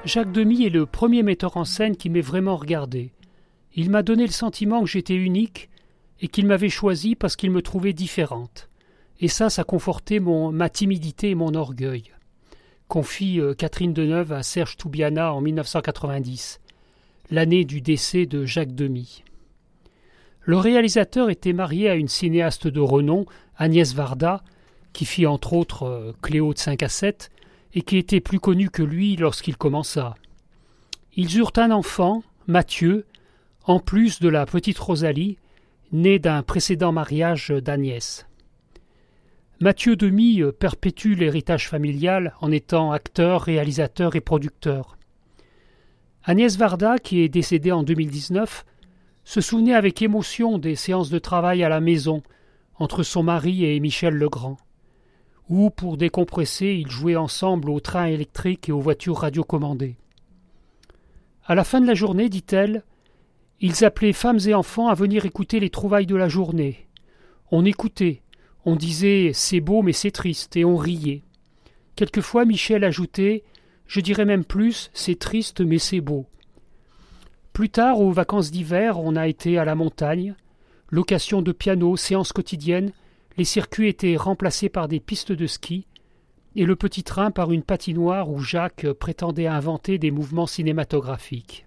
Jacques Demy est le premier metteur en scène qui m'ait vraiment regardé. Il m'a donné le sentiment que j'étais unique et qu'il m'avait choisi parce qu'il me trouvait différente. Et ça confortait ma timidité et mon orgueil. Confie Catherine Deneuve à Serge Toubiana en 1990, l'année du décès de Jacques Demy. Le réalisateur était marié à une cinéaste de renom, Agnès Varda, qui fit entre autres Cléo de 5 à 7, et qui était plus connue que lui lorsqu'il commença. Ils eurent un enfant, Mathieu, en plus de la petite Rosalie, née d'un précédent mariage d'Agnès. Mathieu Demy perpétue l'héritage familial en étant acteur, réalisateur et producteur. Agnès Varda, qui est décédée en 2019, se souvenait avec émotion des séances de travail à la maison entre son mari et Michel Legrand, où, pour décompresser, ils jouaient ensemble au train électrique et aux voitures radiocommandées. À la fin de la journée, dit-elle, ils appelaient femmes et enfants à venir écouter les trouvailles de la journée. On écoutait, on disait « c'est beau mais c'est triste » et on riait. Quelquefois, Michel ajoutait « je dirais même plus, c'est triste mais c'est beau ». Plus tard, aux vacances d'hiver, on a été à la montagne. Location de piano, séances quotidiennes, les circuits étaient remplacés par des pistes de ski et le petit train par une patinoire où Jacques prétendait inventer des mouvements cinématographiques.